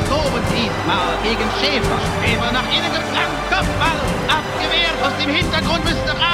gehoben, diesmal gegen Schäfer. Schäfer nach innen geflankt, Kopfball, abgewehrt, aus dem Hintergrund müsste